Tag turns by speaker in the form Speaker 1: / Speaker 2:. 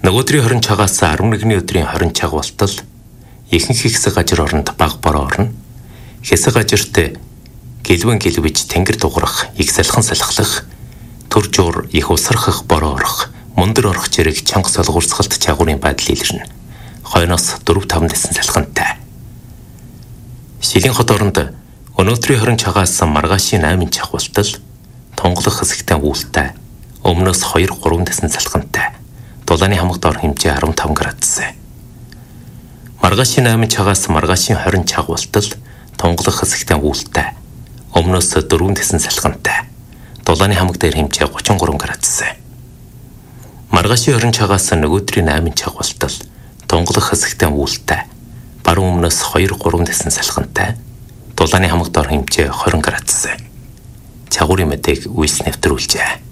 Speaker 1: Нөгөөдрийн 20 цагаас 11-ний өдрийн 20 цаг болтол ихэнх хэсэг газар оронд баг бороо орно. Хэсэг газарт гэлвэн гэлвэж тэнгэр дуграх, их салхан салхлах, төр жуур их усрахах бороо орох, мөндөр орох зэрэг чанга солгуурсгалт чагуурын байдал илэрнэ. Хойноос 4-5 дэсэн салхантай. Шилийн хот оронд өнөөдрийн 20 цагаас маргаашийн 8 цаг болтол тунгалах хэсэгтээ үүлтэй, өмнөөс 2-3 дэсэн салхантай. Дулааны хамаг дор хэмжээ 15 градус. Маргаашийн 8 цагаас маргаашийн 20 цаг болтол тунгалах хэсэгтээ үүлтэй, өмнөөс 4 дэсэн салхантай. Дулааны хамаг дээр хэмжээ 33 градус. Маргаашийн 20 цагаас нөгөөдрийн 8 цаг болтол тунгалах хэсэгтээ үүлтэй, баруун өмнөөс 2-3 дэсэн салхантай. Дулааны хамаг дор хэмжээ 20 градус. Чагуурын мэдээг үйлс нэвтрүүлжээ.